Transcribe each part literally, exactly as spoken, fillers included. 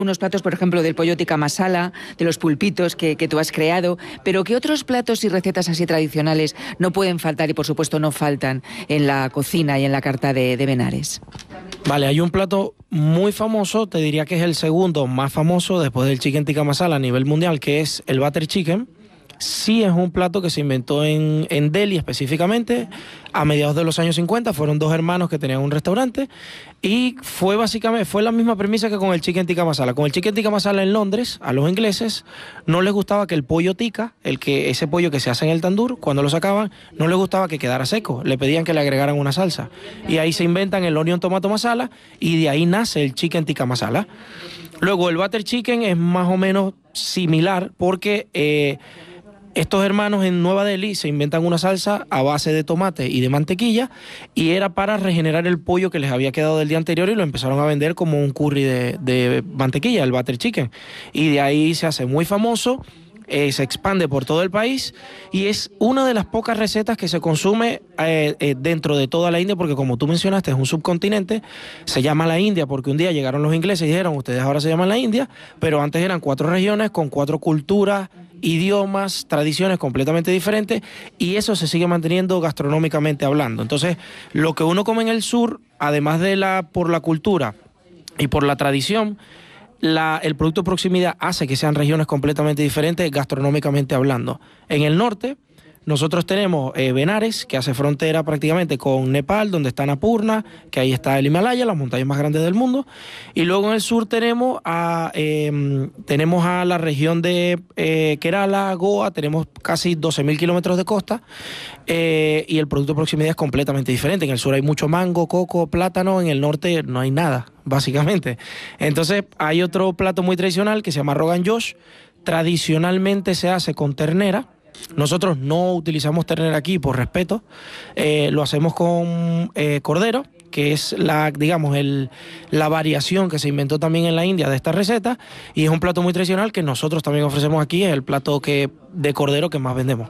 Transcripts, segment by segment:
unos platos, por ejemplo, del pollo tikka masala, de los pulpitos que, que tú has creado, pero ¿qué otros platos y recetas así tradicionales no pueden faltar y, por supuesto, no faltan en la cocina y en la carta de, de Benares? Vale, hay un plato muy famoso, te diría que es el segundo más famoso después del chicken tikka masala a nivel mundial, que es el butter chicken. Sí es un plato que se inventó en, en Delhi específicamente a mediados de los años cincuenta. Fueron dos hermanos que tenían un restaurante y fue básicamente fue la misma premisa que con el chicken tikka masala. Con el chicken tikka masala en Londres, a los ingleses no les gustaba que el pollo tikka, el que, ese pollo que se hace en el tandoor, cuando lo sacaban, no les gustaba que quedara seco. Le pedían que le agregaran una salsa. Y ahí se inventan el onion tomato masala y de ahí nace el chicken tikka masala. Luego el butter chicken es más o menos similar porque... Eh, Estos hermanos en Nueva Delhi se inventan una salsa a base de tomate y de mantequilla y era para regenerar el pollo que les había quedado del día anterior y lo empezaron a vender como un curry de, de mantequilla, el butter chicken. Y de ahí se hace muy famoso, eh, se expande por todo el país y es una de las pocas recetas que se consume eh, eh, dentro de toda la India, porque como tú mencionaste es un subcontinente, se llama la India porque un día llegaron los ingleses y dijeron ustedes ahora se llaman la India, pero antes eran cuatro regiones con cuatro culturas, idiomas, tradiciones completamente diferentes y eso se sigue manteniendo gastronómicamente hablando. Entonces, lo que uno come en el sur, además de la por la cultura y por la tradición, la, el producto de proximidad hace que sean regiones completamente diferentes gastronómicamente hablando. En el norte, nosotros tenemos eh, Benares, que hace frontera prácticamente con Nepal, donde está Annapurna, que ahí está el Himalaya, las montañas más grandes del mundo. Y luego en el sur tenemos a, eh, tenemos a la región de eh, Kerala, Goa, tenemos casi doce mil kilómetros de costa eh, y el producto de proximidad es completamente diferente. En el sur hay mucho mango, coco, plátano, en el norte no hay nada, básicamente. Entonces hay otro plato muy tradicional que se llama Rogan Josh. Tradicionalmente se hace con ternera. Nosotros no utilizamos ternera aquí por respeto, eh, lo hacemos con eh, cordero, que es la, digamos, el, la variación que se inventó también en la India de esta receta y es un plato muy tradicional que nosotros también ofrecemos aquí, es el plato que, de cordero que más vendemos.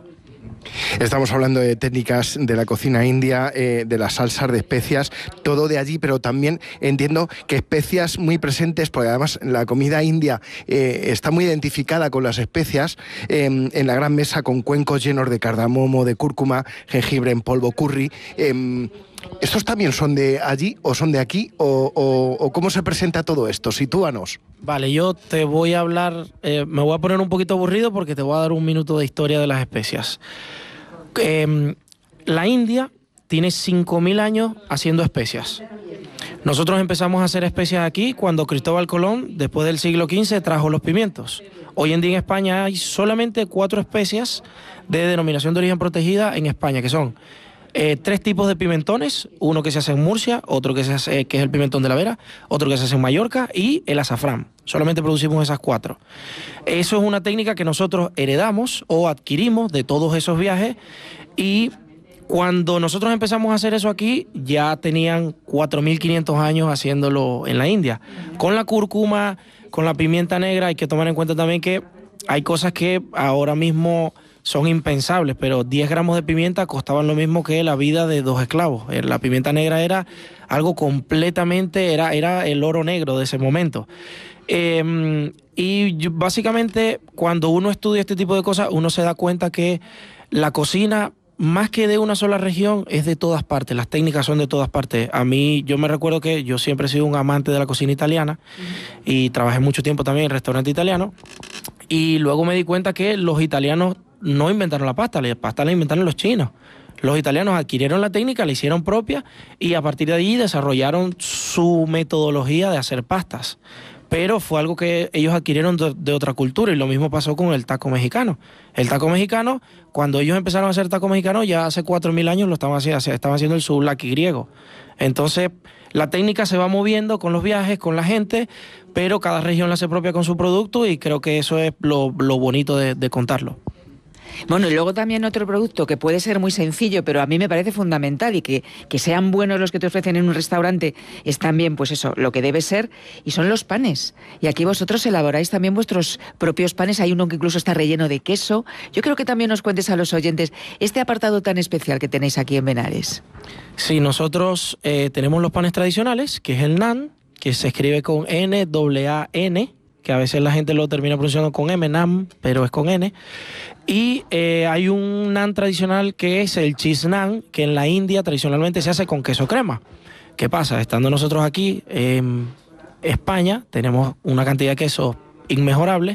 Estamos hablando de técnicas de la cocina india, eh, de las salsas, de especias, todo de allí, pero también entiendo que especias muy presentes, porque además la comida india eh, está muy identificada con las especias, eh, en la gran mesa con cuencos llenos de cardamomo, de cúrcuma, jengibre en polvo, curry. Eh, ¿Estos también son de allí o son de aquí? ¿O, o, o cómo se presenta todo esto? Sitúanos. Vale, yo te voy a hablar, eh, me voy a poner un poquito aburrido porque te voy a dar un minuto de historia de las especias. Eh, la India tiene cinco mil años haciendo especias. Nosotros empezamos a hacer especias aquí cuando Cristóbal Colón, después del siglo quince, trajo los pimientos. Hoy en día en España hay solamente cuatro especias de denominación de origen protegida en España, que son Eh, tres tipos de pimentones, uno que se hace en Murcia, otro que se hace, que es el pimentón de la Vera, otro que se hace en Mallorca y el azafrán. Solamente producimos esas cuatro. Eso es una técnica que nosotros heredamos o adquirimos de todos esos viajes y cuando nosotros empezamos a hacer eso aquí ya tenían cuatro mil quinientos años haciéndolo en la India. Con la cúrcuma, con la pimienta negra hay que tomar en cuenta también que hay cosas que ahora mismo son impensables, pero diez gramos de pimienta costaban lo mismo que la vida de dos esclavos. La pimienta negra era algo completamente, era, era el oro negro de ese momento. Eh, y yo, básicamente, cuando uno estudia este tipo de cosas, uno se da cuenta que la cocina, más que de una sola región, es de todas partes. Las técnicas son de todas partes. A mí, yo me recuerdo que yo siempre he sido un amante de la cocina italiana uh-huh. y trabajé mucho tiempo también en restaurante italiano. Y luego me di cuenta que los italianos no inventaron la pasta, la pasta la inventaron los chinos. Los italianos adquirieron la técnica, la hicieron propia y a partir de allí desarrollaron su metodología de hacer pastas. Pero fue algo que ellos adquirieron de, de otra cultura y lo mismo pasó con el taco mexicano. El taco mexicano, cuando ellos empezaron a hacer taco mexicano, ya hace cuatro mil años lo estaban haciendo, estaban haciendo el souvlaki griego. Entonces, la técnica se va moviendo con los viajes, con la gente, pero cada región la hace propia con su producto y creo que eso es lo, lo bonito de, de contarlo. Bueno, y luego también otro producto que puede ser muy sencillo, pero a mí me parece fundamental y que, que sean buenos los que te ofrecen en un restaurante es también, pues eso, lo que debe ser, y son los panes. Y aquí vosotros elaboráis también vuestros propios panes, hay uno que incluso está relleno de queso. Yo creo que también nos cuentes a los oyentes este apartado tan especial que tenéis aquí en Benares. Sí, nosotros eh, tenemos los panes tradicionales, que es el naan, que se escribe con N A A N, que a veces la gente lo termina pronunciando con M, naan, pero es con N. Y eh, hay un naan tradicional que es el cheese naan, que en la India tradicionalmente se hace con queso crema. ¿Qué pasa? Estando nosotros aquí en España, tenemos una cantidad de queso inmejorable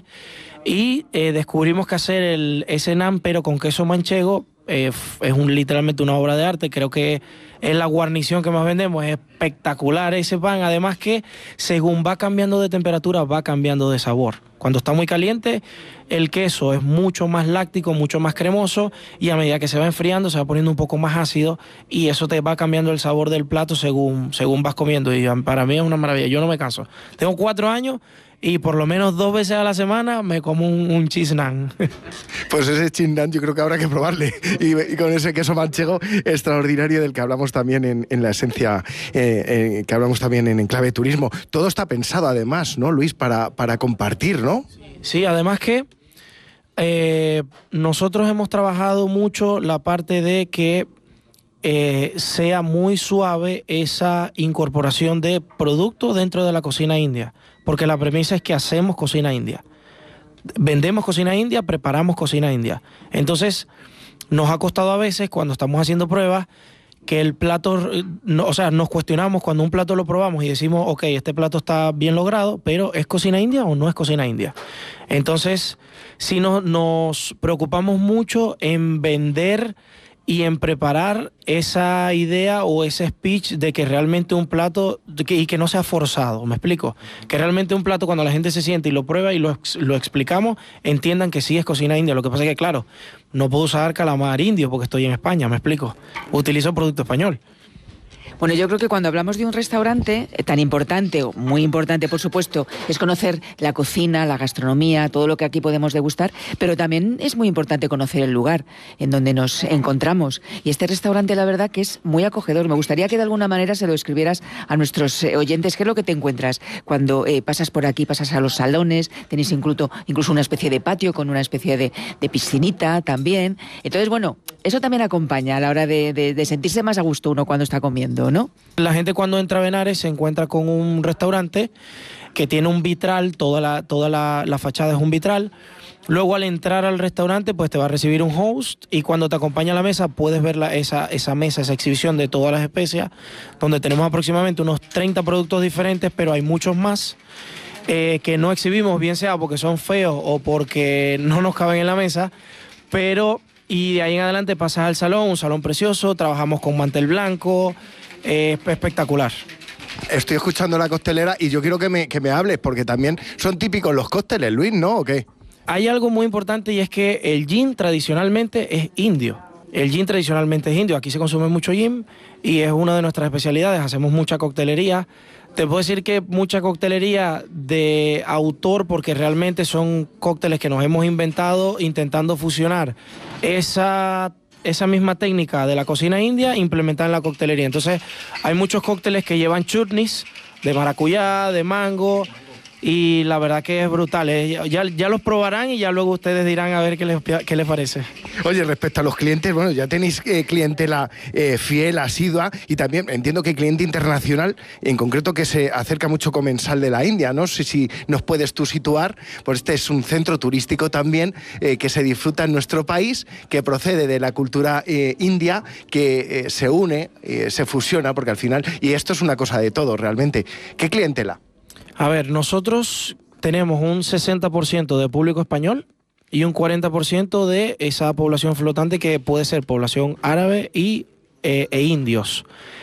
y eh, descubrimos que hacer el, ese naan, pero con queso manchego, eh, es un, literalmente una obra de arte. Creo que es la guarnición que más vendemos, es espectacular ese pan, además que según va cambiando de temperatura, va cambiando de sabor. Cuando está muy caliente, el queso es mucho más láctico, mucho más cremoso, y a medida que se va enfriando, se va poniendo un poco más ácido, y eso te va cambiando el sabor del plato según, según vas comiendo, y para mí es una maravilla, yo no me canso. Tengo cuatro años y por lo menos dos veces a la semana me como un, un cheese naan. Pues ese cheese naan yo creo que habrá que probarle, y, y con ese queso manchego extraordinario del que hablamos también en, en la esencia, eh, eh, que hablamos también en Enclave Turismo. Todo está pensado además, ¿no, Luis? Para, para compartir, ¿no? Sí, además que eh, nosotros hemos trabajado mucho la parte de que eh, sea muy suave esa incorporación de productos dentro de la cocina india, porque la premisa es que hacemos cocina india. Vendemos cocina india, preparamos cocina india. Entonces, nos ha costado a veces, cuando estamos haciendo pruebas, que el plato, no, o sea, nos cuestionamos cuando un plato lo probamos y decimos, ok, este plato está bien logrado, pero ¿es cocina india o no es cocina india? Entonces, sí nos, nos preocupamos mucho en vender y en preparar esa idea o ese speech de que realmente un plato, que, y que no sea forzado, ¿me explico? Que realmente un plato, cuando la gente se siente y lo prueba y lo, lo explicamos, entiendan que sí es cocina india. Lo que pasa es que, claro, no puedo usar calamar indio porque estoy en España, ¿me explico? Utilizo producto español. Bueno, yo creo que cuando hablamos de un restaurante tan importante, o muy importante por supuesto, es conocer la cocina, la gastronomía, todo lo que aquí podemos degustar, pero también es muy importante conocer el lugar en donde nos encontramos. Y este restaurante, la verdad, que es muy acogedor. Me gustaría que de alguna manera se lo escribieras a nuestros oyentes. ¿Qué es lo que te encuentras cuando eh, pasas por aquí, pasas a los salones? Tenéis incluso, incluso una especie de patio con una especie de, de piscinita también. Entonces, bueno, eso también acompaña a la hora de, de, de sentirse más a gusto uno cuando está comiendo, ¿no? La gente cuando entra a Benares se encuentra con un restaurante que tiene un vitral, toda la, toda la, la fachada es un vitral. Luego, al entrar al restaurante, pues te va a recibir un host, y cuando te acompaña a la mesa puedes ver la, esa, esa mesa, esa exhibición de todas las especias, donde tenemos aproximadamente unos treinta productos diferentes, pero hay muchos más eh, que no exhibimos, bien sea porque son feos o porque no nos caben en la mesa, pero... Y de ahí en adelante pasas al salón, un salón precioso, trabajamos con mantel blanco, eh, espectacular. Estoy escuchando la costelera y yo quiero que me, que me hables, porque también son típicos los cócteles, Luis, ¿no? ¿O qué? Hay algo muy importante, y es que el gin tradicionalmente es indio. El gin tradicionalmente es indio, aquí se consume mucho gin y es una de nuestras especialidades, hacemos mucha coctelería. Te puedo decir que mucha coctelería de autor, porque realmente son cócteles que nos hemos inventado intentando fusionar esa, esa misma técnica de la cocina india implementada en la coctelería. Entonces hay muchos cócteles que llevan chutneys de maracuyá, de mango, y la verdad que es brutal, ¿eh? Ya, ya los probarán y ya luego ustedes dirán a ver qué les, qué les parece. Oye, respecto a los clientes, bueno, ya tenéis eh, clientela eh, fiel, asidua, y también entiendo que cliente internacional, en concreto que se acerca mucho Comensal de la India, ¿no? Si, si nos puedes tú situar, pues este es un centro turístico también eh, que se disfruta en nuestro país, que procede de la cultura eh, india, que eh, se une, eh, se fusiona, porque al final, y esto es una cosa de todo realmente. ¿Qué clientela? A ver, nosotros tenemos un sesenta por ciento de público español y un cuarenta por ciento de esa población flotante, que puede ser población árabe y, eh, e indios.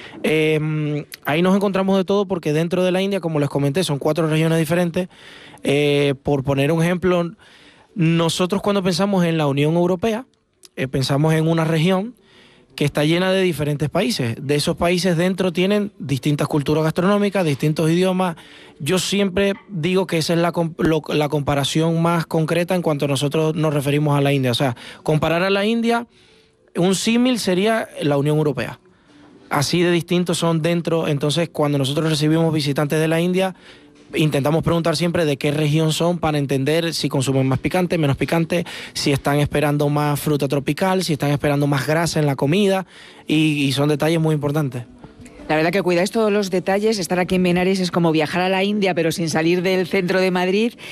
Eh, ahí nos encontramos de todo, porque dentro de la India, como les comenté, son cuatro regiones diferentes. Eh, por poner un ejemplo, nosotros cuando pensamos en la Unión Europea, eh, pensamos en una región que está llena de diferentes países. De esos países dentro tienen distintas culturas gastronómicas, distintos idiomas. Yo siempre digo que esa es la, lo, la comparación más concreta en cuanto a nosotros nos referimos a la India. O sea, comparar a la India, un símil sería la Unión Europea. Así de distintos son dentro. Entonces, cuando nosotros recibimos visitantes de la India, intentamos preguntar siempre de qué región son, para entender si consumen más picante, menos picante, si están esperando más fruta tropical, si están esperando más grasa en la comida, y, y son detalles muy importantes. La verdad que cuidáis todos los detalles. Estar aquí en Benares es como viajar a la India, pero sin salir del centro de Madrid.